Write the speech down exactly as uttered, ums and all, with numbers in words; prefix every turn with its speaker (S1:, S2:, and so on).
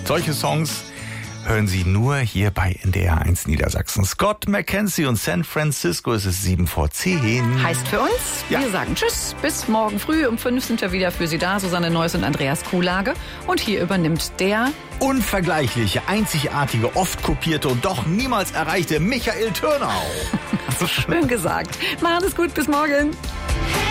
S1: Solche Songs hören Sie nur hier bei N D R eins Niedersachsen. Scott McKenzie und San Francisco, es ist sieben vor zehn.
S2: Heißt für uns,
S1: ja.
S2: wir sagen Tschüss, bis morgen früh um fünf sind wir wieder für Sie da. Susanne Neuss und Andreas Kuhlage. Und hier übernimmt der
S1: unvergleichliche, einzigartige, oft kopierte und doch niemals erreichte Michael Türnau.
S2: So schön gesagt. Machen es gut, bis morgen.